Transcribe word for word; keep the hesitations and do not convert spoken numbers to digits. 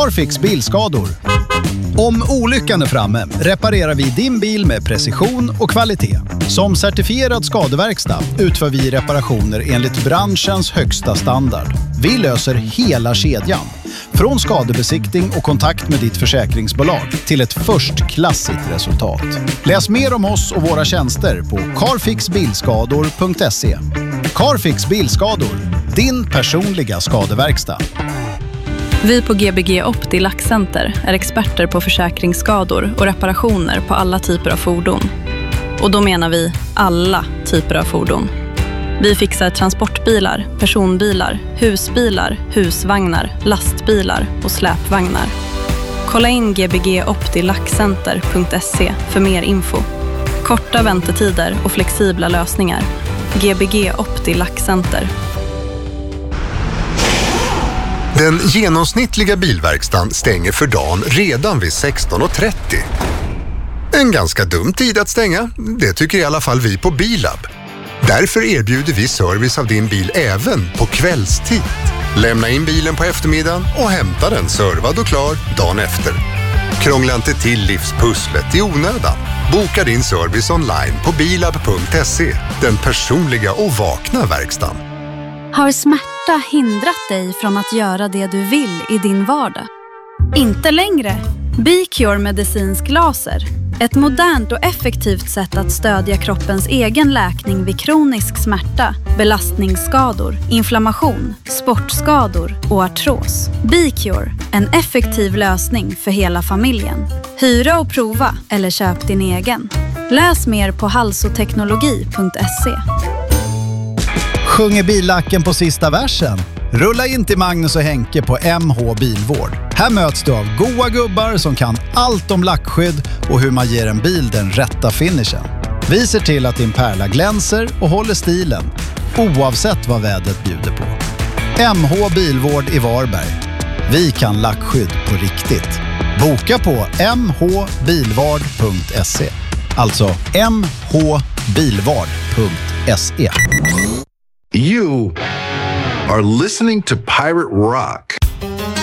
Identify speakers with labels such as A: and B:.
A: Carfix bilskador. Om olyckan är framme reparerar vi din bil med precision och kvalitet. Som certifierad skadeverkstad utför vi reparationer enligt branschens högsta standard. Vi löser hela kedjan. Från skadebesiktning och kontakt med ditt försäkringsbolag till ett förstklassigt resultat. Läs mer om oss och våra tjänster på carfix bilskador punkt se. Carfix bilskador, din personliga skadeverkstad.
B: Vi på G B G Opti Lackcenter är experter på försäkringsskador och reparationer på alla typer av fordon. Och då menar vi alla typer av fordon. Vi fixar transportbilar, personbilar, husbilar, husvagnar, lastbilar och släpvagnar. Kolla in g b g opti lackcenter punkt se för mer info. Korta väntetider och flexibla lösningar. G B G Opti Lackcenter.
C: Den genomsnittliga bilverkstan stänger för dagen redan vid sexton och trettio. En ganska dum tid att stänga, det tycker i alla fall vi på Bilab. Därför erbjuder vi service av din bil även på kvällstid. Lämna in bilen på eftermiddagen och hämta den servad och klar dagen efter. Krångla inte till livspusslet i onödan. Boka din service online på bilab punkt se. Den personliga och vakna verkstan.
D: Har smärta hindrat dig från att göra det du vill i din vardag? Inte längre. B-Cure medicinsk laser. Ett modernt och effektivt sätt att stödja kroppens egen läkning vid kronisk smärta, belastningsskador, inflammation, sportskador och artros. B-Cure, en effektiv lösning för hela familjen. Hyra och prova eller köp din egen. Läs mer på halsoteknologi punkt se.
A: Sjunger billacken på sista versen? Rulla in till Magnus och Henke på M H Bilvård. Här möts du av goa gubbar som kan allt om lackskydd och hur man ger en bil den rätta finishen. Vi ser till att din pärla glänser och håller stilen, oavsett vad vädret bjuder på. M H Bilvård i Varberg. Vi kan lackskydd på riktigt. Boka på m h bilvard punkt se. Alltså m h bilvard punkt se.
E: You are listening to Pirate Rock.